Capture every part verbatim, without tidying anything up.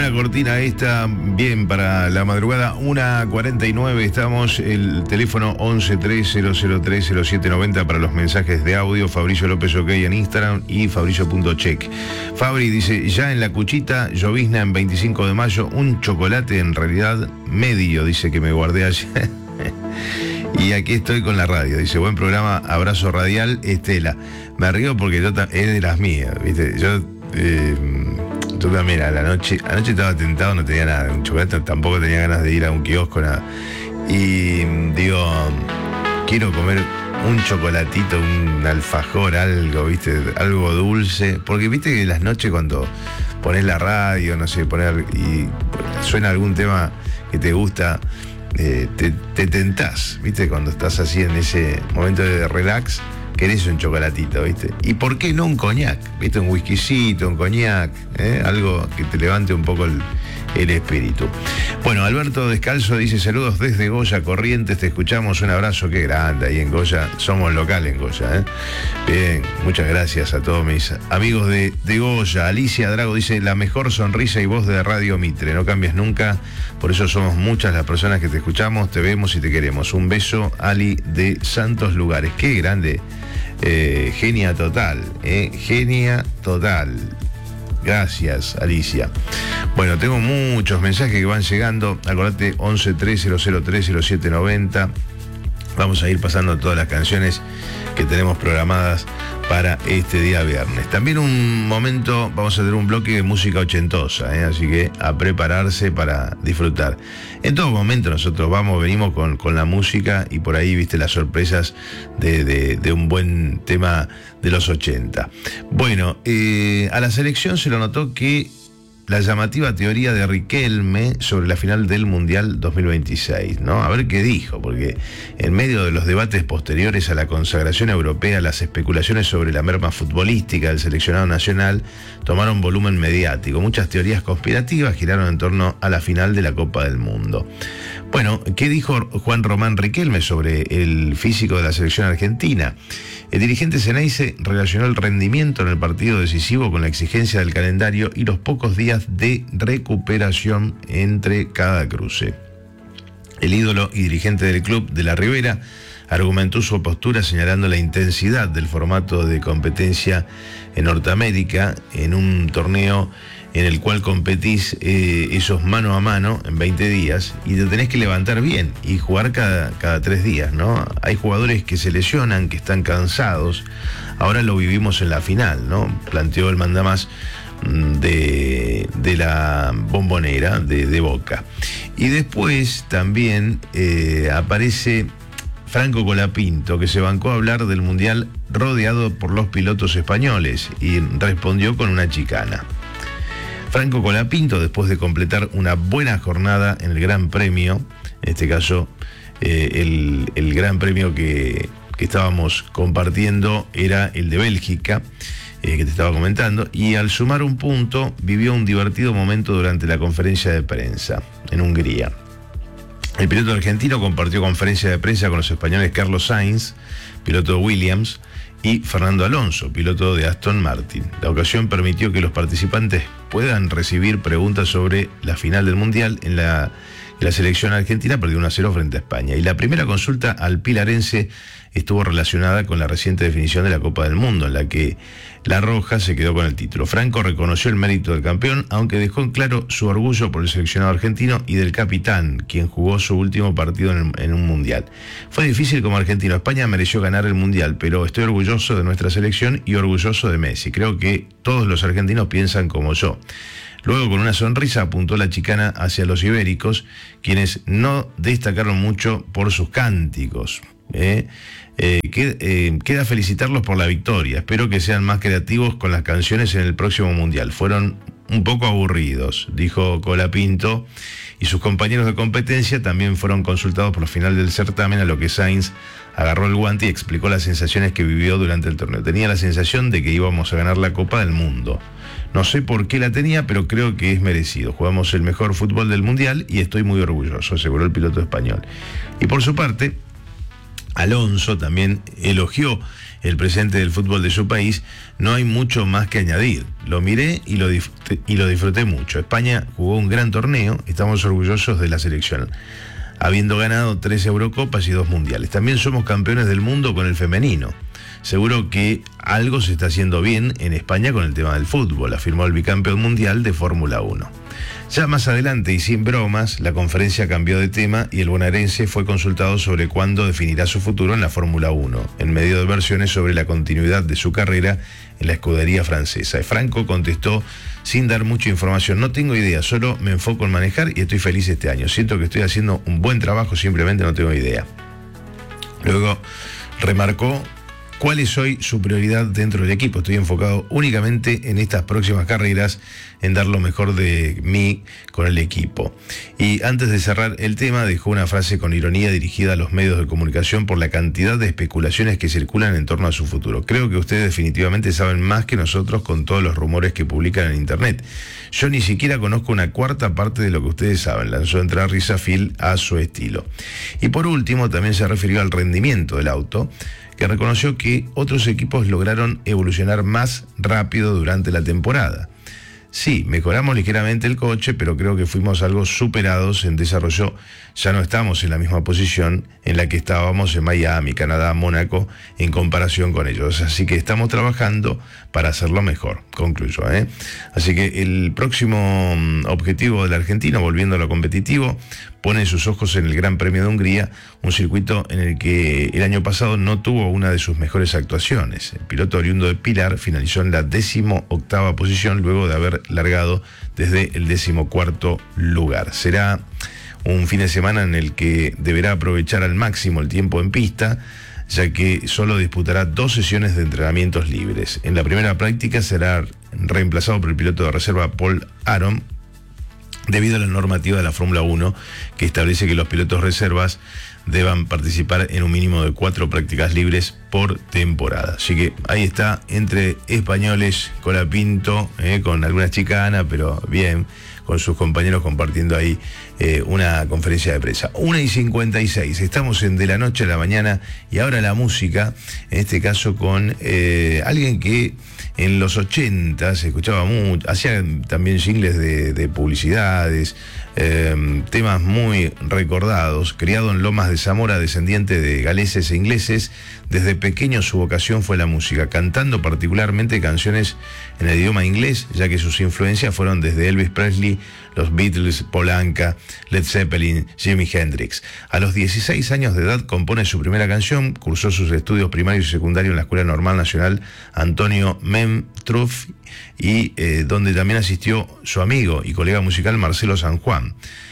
Buena cortina esta, bien para la madrugada, una cuarenta y nueve estamos, el teléfono once tres cero cero tres cero siete noventa para los mensajes de audio, Fabricio López OK en Instagram y fabricio.check. Fabri dice, ya en la cuchita, llovizna en veinticinco de mayo, un chocolate en realidad medio, dice que me guardé ayer. Y aquí estoy con la radio, dice, buen programa, abrazo radial, Estela. Me río porque yo es de las mías, ¿viste? Yo... Eh, Yo también a la noche, anoche estaba tentado, no tenía nada, un chocolate, tampoco tenía ganas de ir a un kiosco, nada. Y digo, quiero comer un chocolatito, un alfajor, algo, viste, algo dulce. Porque viste que las noches cuando pones la radio, no sé, poner y suena algún tema que te gusta, eh, te, te tentás, viste, cuando estás así en ese momento de relax. Querés un chocolatito, ¿viste? ¿Y por qué no un coñac? ¿Viste? Un whiskycito, un coñac, ¿eh? Algo que te levante un poco el, el espíritu. Bueno, Alberto Descalzo dice, saludos desde Goya, Corrientes, te escuchamos, un abrazo, qué grande ahí en Goya, somos locales en Goya, ¿eh? Bien, muchas gracias a todos mis amigos de, de Goya. Alicia Drago dice, la mejor sonrisa y voz de Radio Mitre, no cambias nunca, por eso somos muchas las personas que te escuchamos, te vemos y te queremos. Un beso, Ali de Santos Lugares, qué grande. Eh, genia total, eh, genia total. Gracias, Alicia. Bueno, tengo muchos mensajes que van llegando. Acordate, once tres cero cero tres cero siete noventa. Vamos a ir pasando todas las canciones que tenemos programadas para este día viernes. También un momento, vamos a tener un bloque de música ochentosa, ¿eh? Así que a prepararse para disfrutar. En todo momento nosotros vamos, venimos con, con la música y por ahí, viste, las sorpresas de, de, de un buen tema de los ochenta. Bueno, eh, a la selección se lo notó que la llamativa teoría de Riquelme sobre la final del Mundial dos mil veintiséis, ¿no? A ver qué dijo, porque en medio de los debates posteriores a la consagración europea, las especulaciones sobre la merma futbolística del seleccionado nacional tomaron volumen mediático. Muchas teorías conspirativas giraron en torno a la final de la Copa del Mundo. Bueno, ¿qué dijo Juan Román Riquelme sobre el físico de la selección argentina? El dirigente Ceneice relacionó el rendimiento en el partido decisivo con la exigencia del calendario y los pocos días de recuperación entre cada cruce. El ídolo y dirigente del club de la Ribera argumentó su postura señalando la intensidad del formato de competencia en Norteamérica en un torneo en el cual competís eh, esos mano a mano en veinte días y te tenés que levantar bien y jugar cada, cada tres días, ¿no? Hay jugadores que se lesionan, que están cansados. Ahora lo vivimos en la final, ¿no? Planteó el mandamás de, de la Bombonera de, de Boca. Y después también eh, aparece Franco Colapinto, que se bancó a hablar del Mundial rodeado por los pilotos españoles y respondió con una chicana. Franco Colapinto, después de completar una buena jornada en el Gran Premio, en este caso eh, el, el Gran Premio que, que estábamos compartiendo era el de Bélgica, eh, que te estaba comentando, y al sumar un punto vivió un divertido momento durante la conferencia de prensa en Hungría. El piloto argentino compartió conferencia de prensa con los españoles Carlos Sainz, piloto de Williams, y Fernando Alonso, piloto de Aston Martin. La ocasión permitió que los participantes puedan recibir preguntas sobre la final del Mundial. En la, la selección argentina perdió uno a cero frente a España. Y la primera consulta al pilarense estuvo relacionada con la reciente definición de la Copa del Mundo, en la que La Roja se quedó con el título. Franco reconoció el mérito del campeón, aunque dejó en claro su orgullo por el seleccionado argentino y del capitán, quien jugó su último partido en, el, en un Mundial. Fue difícil como argentino. España mereció ganar el Mundial, pero estoy orgulloso de nuestra selección y orgulloso de Messi. Creo que todos los argentinos piensan como yo. Luego, con una sonrisa, apuntó la chicana hacia los ibéricos, quienes no destacaron mucho por sus cánticos. ¿eh? Eh, queda, eh, queda felicitarlos por la victoria. Espero que sean más creativos con las canciones en el próximo Mundial. Fueron un poco aburridos, dijo Colapinto, y sus compañeros de competencia también fueron consultados por el final del certamen, a lo que Sainz agarró el guante y explicó las sensaciones que vivió durante el torneo. Tenía la sensación de que íbamos a ganar la Copa del Mundo. No sé por qué la tenía, pero creo que es merecido. Jugamos el mejor fútbol del Mundial y estoy muy orgulloso, aseguró el piloto español. Y por su parte, Alonso también elogió el presente del fútbol de su país. No hay mucho más que añadir. Lo miré y lo, disfruté, y lo disfruté mucho. España jugó un gran torneo. Estamos orgullosos de la selección, habiendo ganado tres Eurocopas y dos Mundiales. También somos campeones del mundo con el femenino. Seguro que algo se está haciendo bien en España con el tema del fútbol, afirmó el bicampeón mundial de Fórmula uno. Ya más adelante y sin bromas, la conferencia cambió de tema y el bonaerense fue consultado sobre cuándo definirá su futuro en la Fórmula uno, en medio de versiones sobre la continuidad de su carrera en la escudería francesa. Y Franco contestó sin dar mucha información: no tengo idea, solo me enfoco en manejar y estoy feliz este año. Siento que estoy haciendo un buen trabajo, simplemente no tengo idea. Luego remarcó cuál es hoy su prioridad dentro del equipo. Estoy enfocado únicamente en estas próximas carreras, en dar lo mejor de mí con el equipo. Y antes de cerrar el tema, dejó una frase con ironía dirigida a los medios de comunicación por la cantidad de especulaciones que circulan en torno a su futuro. Creo que ustedes definitivamente saben más que nosotros con todos los rumores que publican en internet. Yo ni siquiera conozco una cuarta parte de lo que ustedes saben, lanzó entre risa Phil a su estilo. Y por último, también se refirió al rendimiento del auto, que reconoció que otros equipos lograron evolucionar más rápido durante la temporada. Sí, mejoramos ligeramente el coche, pero creo que fuimos algo superados en desarrollo. Ya no estamos en la misma posición en la que estábamos en Miami, Canadá, Mónaco, en comparación con ellos. Así que estamos trabajando para hacerlo mejor, concluyó, ¿eh? Así que el próximo objetivo del argentino, volviendo a lo competitivo, pone sus ojos en el Gran Premio de Hungría, un circuito en el que el año pasado no tuvo una de sus mejores actuaciones. El piloto oriundo de Pilar finalizó en la décimo octava posición luego de haber largado desde el decimocuarto lugar. Será un fin de semana en el que deberá aprovechar al máximo el tiempo en pista, ya que solo disputará dos sesiones de entrenamientos libres. En la primera práctica será reemplazado por el piloto de reserva Paul Aron, debido a la normativa de la Fórmula uno, que establece que los pilotos reservas deban participar en un mínimo de cuatro prácticas libres por temporada. Así que ahí está, entre españoles, Colapinto, eh, con algunas chicanas, pero bien, con sus compañeros compartiendo ahí eh, una conferencia de prensa. una y cincuenta y seis, estamos en De la Noche a la Mañana, y ahora la música, en este caso con eh, alguien que en los ochenta se escuchaba mucho, hacía también jingles de, de publicidades, eh, temas muy recordados. Criado en Lomas de Zamora, descendiente de galeses e ingleses, desde pequeño su vocación fue la música, cantando particularmente canciones en el idioma inglés, ya que sus influencias fueron desde Elvis Presley, los Beatles, Paul Anka, Led Zeppelin, Jimi Hendrix. A los dieciséis años de edad compone su primera canción, cursó sus estudios primarios y secundarios en la Escuela Normal Nacional Antonio Memtruf, y eh, donde también asistió su amigo y colega musical Marcelo San Juan.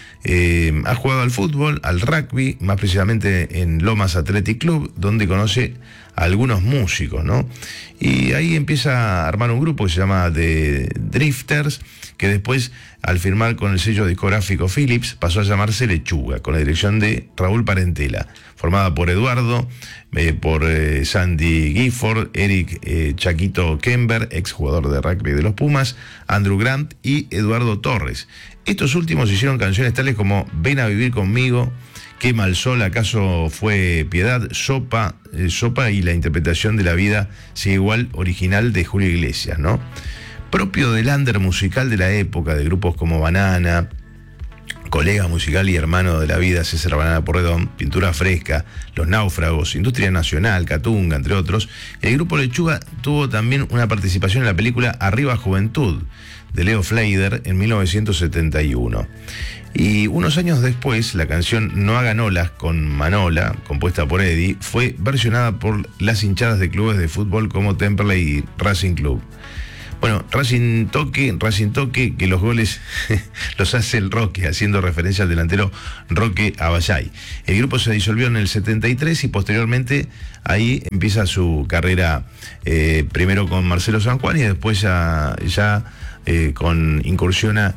Eh, ha jugado al fútbol, al rugby, más precisamente en Lomas Athletic Club, donde conoce a algunos músicos, ¿no? Y ahí empieza a armar un grupo que se llama The Drifters, que después, al firmar con el sello discográfico Philips, pasó a llamarse Lechuga, con la dirección de Raúl Parentela, formada por Eduardo, eh, por eh, Sandy Gifford, Eric eh, Chaquito Kember, exjugador de rugby de los Pumas, Andrew Grant y Eduardo Torres. Estos últimos hicieron canciones tales como Ven a vivir conmigo, Quema el sol, acaso fue piedad, Sopa, eh, Sopa y la interpretación de la vida sigue igual, original de Julio Iglesias, ¿no? Propio del under musical de la época, de grupos como Banana, colega musical y hermano de la vida César Banana Porredón, Pintura Fresca, Los Náufragos, Industria Nacional, Catunga, entre otros, el grupo Lechuga tuvo también una participación en la película Arriba Juventud, de Leo Fleider, en mil novecientos setenta y uno. Y unos años después, la canción No hagan olas con Manola, compuesta por Eddie, fue versionada por las hinchadas de clubes de fútbol como Temperley y Racing Club. Bueno, Racing Toque, Racing Toque, que los goles los hace el Roque, haciendo referencia al delantero Roque Abayay. El grupo se disolvió en el setenta y tres y posteriormente ahí empieza su carrera, eh, primero con Marcelo San Juan y después ya, ya eh, con incursiona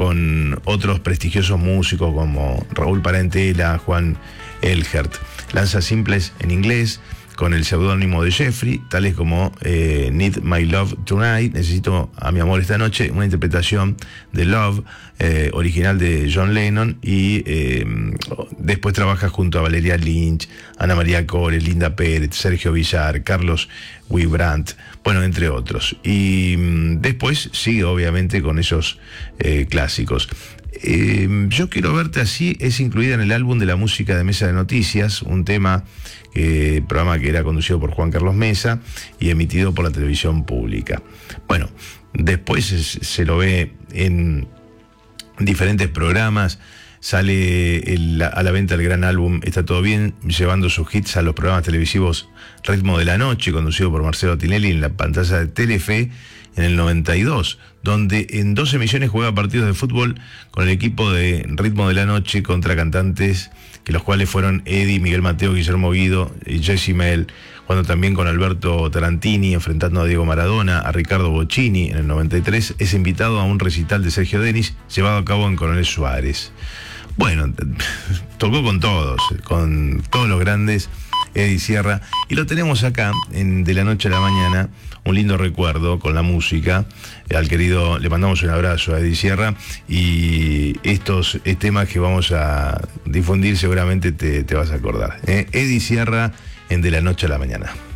con otros prestigiosos músicos como Raúl Parentela, Juan Elgert. Lanza simples en inglés, con el seudónimo de Jeffrey, tales como eh, Need My Love Tonight, Necesito a mi amor esta noche, una interpretación de Love, eh, original de John Lennon, y eh, después trabaja junto a Valeria Lynch, Ana María Cole, Linda Pérez, Sergio Villar, Carlos Wybrandt, bueno, entre otros. Y mm, después sigue obviamente con esos eh, clásicos. Eh, Yo quiero verte así es incluida en el álbum de la música de Mesa de Noticias, un tema, eh, programa que era conducido por Juan Carlos Mesa y emitido por la televisión pública. Bueno, después se, se lo ve en diferentes programas, sale el, a la venta el gran álbum Está Todo Bien, llevando sus hits a los programas televisivos Ritmo de la Noche, conducido por Marcelo Tinelli en la pantalla de Telefe en el noventa y dos, donde en dos emisiones juega partidos de fútbol con el equipo de Ritmo de la Noche contra cantantes, que los cuales fueron Eddie, Miguel Mateo, Guillermo Guido y Jessy Mel, cuando también con Alberto Tarantini enfrentando a Diego Maradona, a Ricardo Bocchini en el noventa y tres, es invitado a un recital de Sergio Denis llevado a cabo en Coronel Suárez. Bueno, tocó con todos, con todos los grandes, Eddie Sierra, y lo tenemos acá en De la Noche a la Mañana, un lindo recuerdo con la música. Al querido, le mandamos un abrazo a Eddie Sierra, y estos temas que vamos a difundir seguramente te, te vas a acordar, ¿eh? Eddie Sierra en De la Noche a la Mañana.